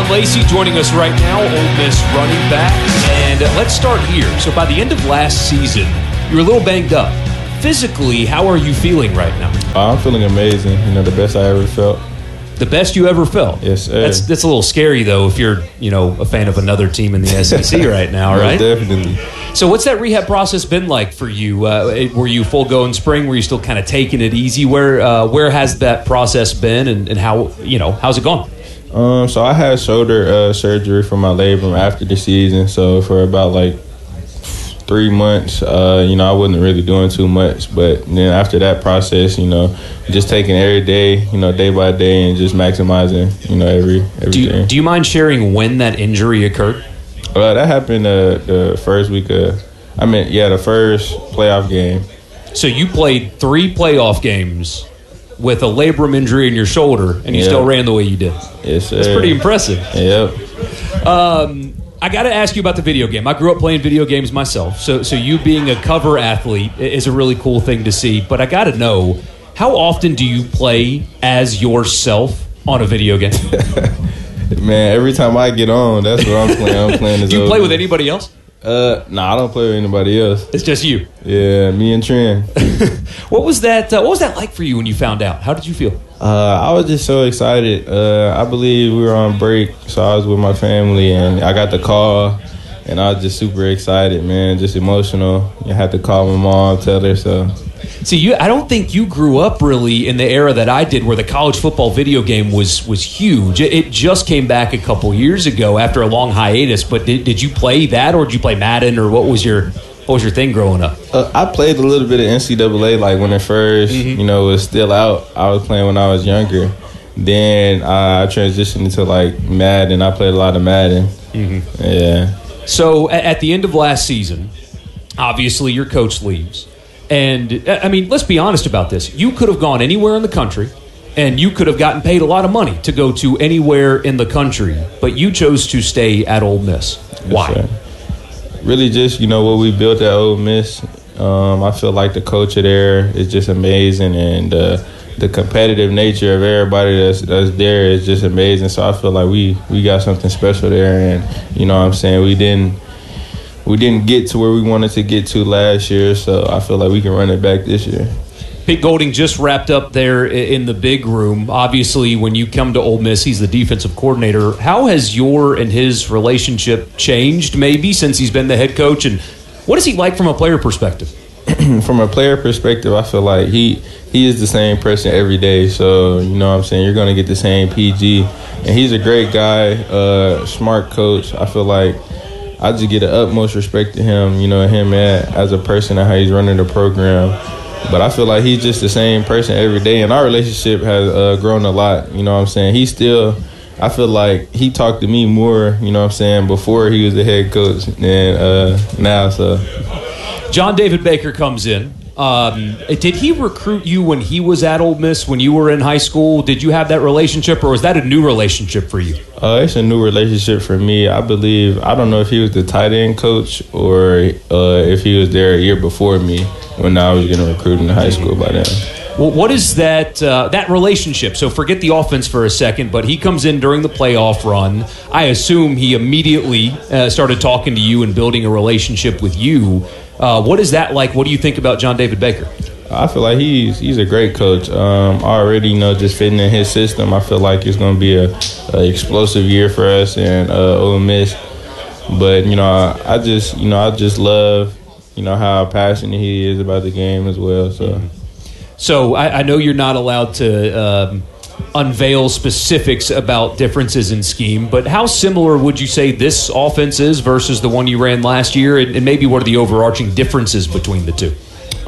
John Lacey joining us right now, Ole Miss running back. And let's start here. So by the end of last season, you were a little banged up. Physically, how are you feeling right now? I'm feeling amazing. The best I ever felt. The best you ever felt? Yes, sir. That's a little scary, though, if you're, a fan of another team in the SEC right now, right? Definitely. So what's that rehab process been like for you? Were you full go in spring? Were you still kind of taking it easy? Where has that process been, and how, how's it gone? So I had shoulder surgery for my labrum after the season. So for about 3 months, I wasn't really doing too much. But then after that process, just taking every day, day by day, and just maximizing, everything. Do you mind sharing when that injury occurred? That happened the first week the first playoff game. So you played 3 playoff games with a labrum injury in your shoulder, and you still ran the way you did. Yes, sir. That's pretty impressive. Yep. I got to ask you about the video game. I grew up playing video games myself, so you being a cover athlete is a really cool thing to see. But I got to know, how often do you play as yourself on a video game? Man, every time I get on, that's what I'm playing. I'm playing as Do you play with anybody else? I don't play with anybody else. It's just you. Yeah, me and Trent. What was that like for you when you found out? How did you feel? I was just so excited. I believe we were on break, so I was with my family, and I got the call, and I was just super excited, man, just emotional. I had to call my mom, tell her so. See, I don't think you grew up really in the era that I did, where the college football video game was huge. It just came back a couple years ago after a long hiatus. But did you play that, or did you play Madden, or what was your thing growing up? I played a little bit of NCAA, when it first, was still out. I was playing when I was younger. Then I transitioned into Madden. I played a lot of Madden. Mm-hmm. Yeah. So at the end of last season, obviously your coach leaves. And, let's be honest about this. You could have gone anywhere in the country, and you could have gotten paid a lot of money to go to anywhere in the country, but you chose to stay at Ole Miss. Why? Yes, really just, what we built at Ole Miss. I feel like the culture there is just amazing, and the competitive nature of everybody that's there is just amazing. So I feel like we got something special there, and, we didn't get to where we wanted to get to last year, so I feel like we can run it back this year. Pete Golding just wrapped up there in the big room. Obviously, when you come to Ole Miss, he's the defensive coordinator. How has your and his relationship changed, maybe, since he's been the head coach? And what is he like from a player perspective? From a player perspective, I feel like he is the same person every day. So, you're going to get the same PG. And he's a great guy, smart coach. I feel like I just get the utmost respect to him, him as a person and how he's running the program. But I feel like he's just the same person every day, and our relationship has grown a lot. I feel like he talked to me more, before he was the head coach than now. So, John David Baker comes in. Did he recruit you when he was at Ole Miss, when you were in high school? Did you have that relationship, or was that a new relationship for you? It's a new relationship for me. I don't know if he was the tight end coach or if he was there a year before me when I was getting recruited in high school by then. Well, what is that relationship? So forget the offense for a second, but he comes in during the playoff run. I assume he immediately started talking to you and building a relationship with you. What is that like? What do you think about John David Baker? I feel like he's a great coach. Already, just fitting in his system, I feel like it's going to be a explosive year for us and Ole Miss. But I just love how passionate he is about the game as well. So I know you're not allowed to unveil specifics about differences in scheme, but how similar would you say this offense is versus the one you ran last year, and maybe what are the overarching differences between the two?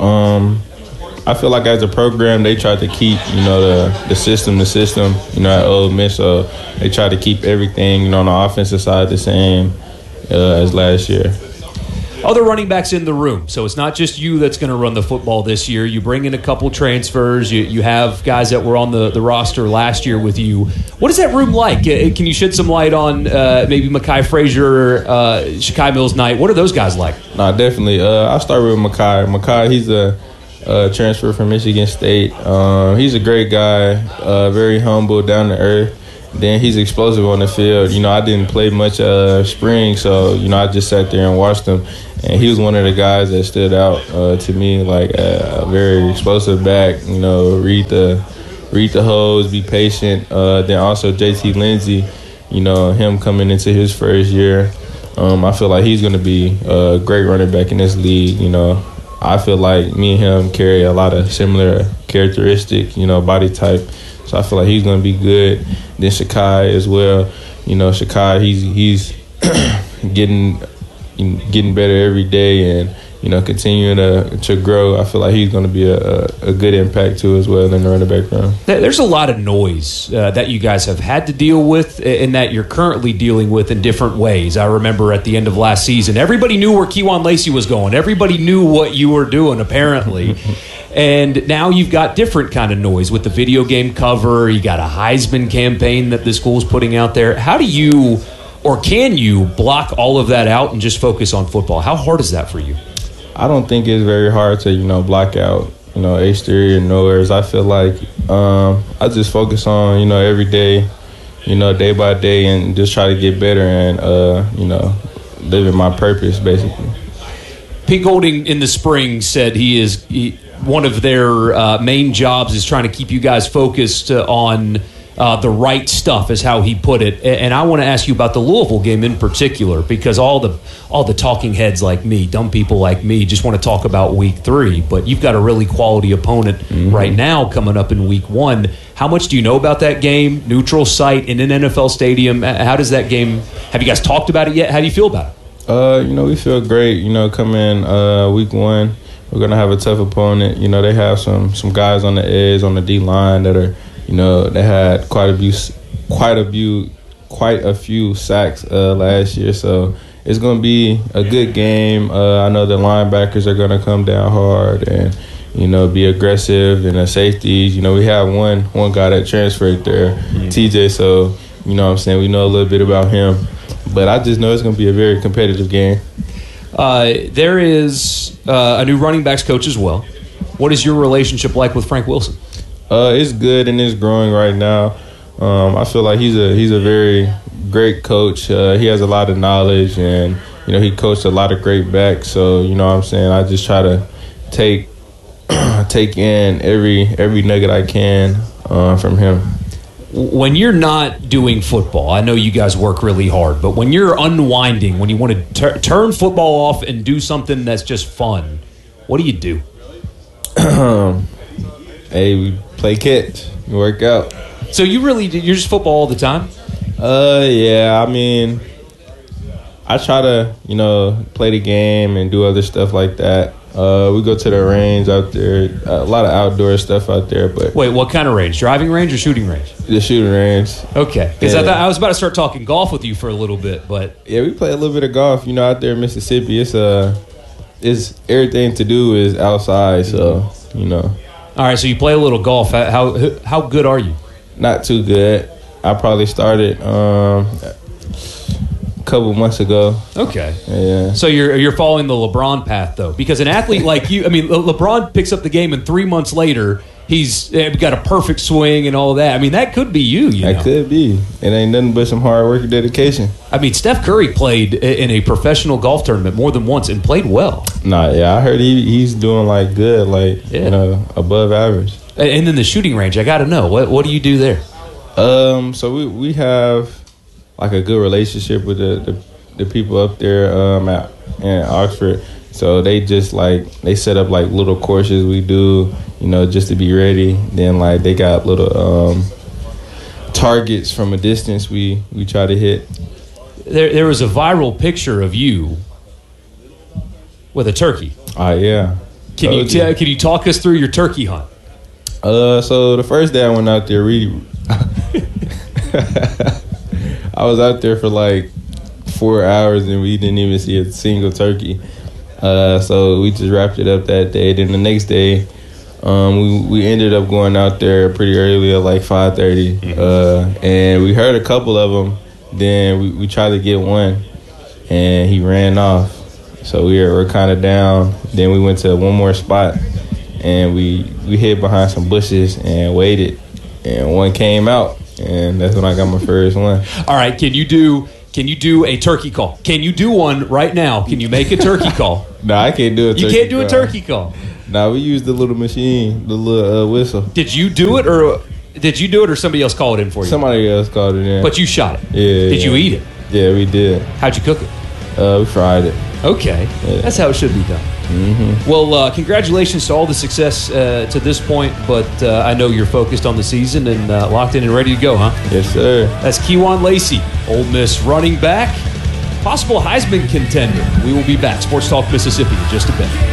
I feel like as a program, they tried to keep, the system, at Ole Miss. So they tried to keep everything, on the offensive side the same as last year. Other running backs in the room. So it's not just you that's going to run the football this year. You bring in a couple transfers. You have guys that were on the roster last year with you. What is that room like? Can you shed some light on maybe Mekhi Frazier, Shakai Mills-Knight? What are those guys like? No, definitely. I'll start with Mekhi. Mekhi, he's a transfer from Michigan State. He's a great guy, very humble, down to earth. then he's explosive on the field. You know, I didn't play much spring, so, you know, I just sat there and watched him. And he was one of the guys that stood out to me, like a very explosive back, you know, read the holes, be patient. Then also JT Lindsey, you know, him coming into his first year. I feel like he's going to be a great running back in this league. You know, I feel like me and him carry a lot of similar characteristic, you know, body type. So I feel like he's going to be good. Then Shakai as well. You know, Shakai, he's getting better every day and, you know, continuing to grow. I feel like he's going to be a good impact too as well in the running back room. There's a lot of noise that you guys have had to deal with and that you're currently dealing with in different ways. I remember at the end of last season, everybody knew where Kewan Lacey was going. Everybody knew what you were doing, apparently. And now you've got different kind of noise with the video game cover. You got a Heisman campaign that the school's putting out there. How do you, or can you, block all of that out and just focus on football? How hard is that for you? I don't think it's very hard to, you know, block out, you know, exterior nowheres. I feel like I just focus on, you know, every day, you know, day by day, and just try to get better and, you know, living my purpose, basically. Pete Golding in the spring said one of their main jobs is trying to keep you guys focused on the right stuff, is how he put it. And I want to ask you about the Louisville game in particular, because all the talking heads like me, dumb people like me, just want to talk about week 3. But you've got a really quality opponent right now coming up in week 1. How much do you know about that game? Neutral site in an NFL stadium. How does that game, have you guys talked about it yet? How do you feel about it? You know, we feel great. You know, coming week 1, we're going to have a tough opponent. You know, they have some guys on the edge, on the D-line that are, you know, they had quite a few sacks last year, so it's going to be a good game. I know the linebackers are going to come down hard and, you know, be aggressive. And the safeties, you know, we have one guy that transferred there, TJ. So, you know what I'm saying, we know a little bit about him, but I just know it's going to be a very competitive game. There is a new running backs coach as well. What is your relationship like with Frank Wilson? It's good and it's growing right now. I feel like he's a very great coach. He has a lot of knowledge, and, you know, he coached a lot of great backs. So, you know what I'm saying, I just try to take in every nugget I can from him. When you're not doing football, I know you guys work really hard, but when you're unwinding, when you want to turn football off and do something that's just fun, what do you do? Hey, we play catch, we work out. So you're just football all the time? Yeah, I mean, I try to, you know, play the game and do other stuff like that. We go to the range out there, a lot of outdoor stuff out there. But wait, what kind of range? Driving range or shooting range? The shooting range. Okay, because I thought I was about to start talking golf with you for a little bit, but yeah, we play a little bit of golf. You know, out there in Mississippi, it's everything to do is outside. So, you know. All right, so you play a little golf. How good are you? Not too good. I probably started a couple months ago. Okay. Yeah. So you're following the LeBron path, though, because an athlete like you, I mean, LeBron picks up the game, and 3 months later, he's got a perfect swing and all that. I mean, that could be you know? That could be. It ain't nothing but some hard work and dedication. I mean, Steph Curry played in a professional golf tournament more than once and played well. Nah, yeah, I heard he's doing like good, like, you know, above average. And then the shooting range, I got to know, what do you do there? So we have like a good relationship with the people up there in Oxford. So they just they set up like little courses we do, you know, just to be ready. Then like they got little targets from a distance we try to hit. There was a viral picture of you with a turkey. Yeah. Can you talk us through your turkey hunt? So the first day I went out there, I was out there for like 4 hours and we didn't even see a single turkey. So we just wrapped it up that day. Then the next day, we ended up going out there pretty early at like 5:30, and we heard a couple of them. Then we tried to get one, and he ran off. So we were kind of down. Then we went to one more spot, and we hid behind some bushes and waited, and one came out, and that's when I got my first one. All right, can you do a turkey call? Can you do one right now? Can you make a turkey call? No, I can't do a turkey call. You can't do a turkey call. No, we used the little machine, the little whistle. Did you do it, or somebody else called it in for you? Somebody else called it in. But you shot it. Yeah. Did you eat it? Yeah, we did. How'd you cook it? We fried it. Okay. Yeah. That's how it should be done. Mm-hmm. Well, congratulations to all the success to this point, but I know you're focused on the season and locked in and ready to go, huh? Yes, sir. That's Kewan Lacy, Ole Miss running back, possible Heisman contender. We will be back. Sports Talk Mississippi in just a bit.